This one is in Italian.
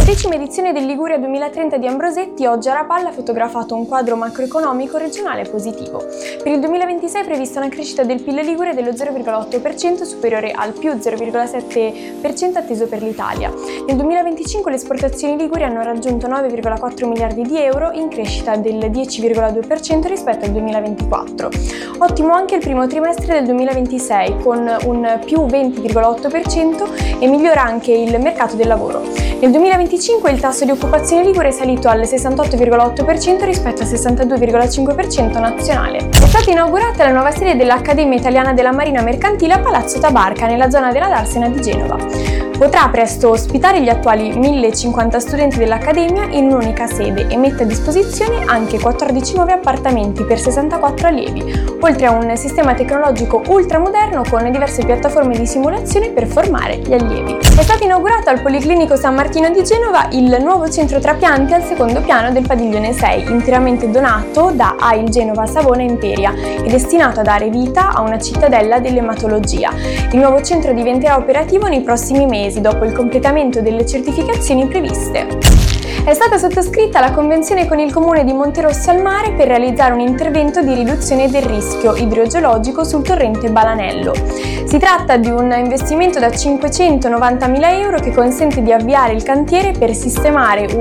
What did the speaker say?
10ª edizione del Liguria 2030 di Ambrosetti, oggi a Rapalla ha fotografato un quadro macroeconomico regionale positivo. Per il 2026 è prevista una crescita del PIL ligure dello 0,8%, superiore al più 0,7% atteso per l'Italia. Nel 2025 le esportazioni liguri hanno raggiunto 9,4 miliardi di euro, in crescita del 10,2% rispetto al 2024. Ottimo anche il primo trimestre del 2026, con un più 20,8%, e migliora anche il mercato del lavoro. Nel 2025 il tasso di occupazione ligure è salito al 68,8% rispetto al 62,5% nazionale. È stata inaugurata la nuova sede dell'Accademia Italiana della Marina Mercantile a Palazzo Tabarca, nella zona della Darsena di Genova. Potrà presto ospitare gli attuali 1050 studenti dell'Accademia in un'unica sede e mette a disposizione anche 14 nuovi appartamenti per 64 allievi, oltre a un sistema tecnologico ultramoderno con diverse piattaforme di simulazione per formare gli allievi. È stato inaugurato al Policlinico San Martino di Genova il nuovo centro trapianti al secondo piano del padiglione 6, interamente donato da AIL Genova Savona Imperia e destinato a dare vita a una cittadella dell'ematologia. Il nuovo centro diventerà operativo nei prossimi mesi, dopo il completamento delle certificazioni previste. È stata sottoscritta la convenzione con il comune di Monterosso al Mare per realizzare un intervento di riduzione del rischio idrogeologico sul torrente Balanello. Si tratta di un investimento da 590.000 euro che consente di avviare il cantiere per sistemare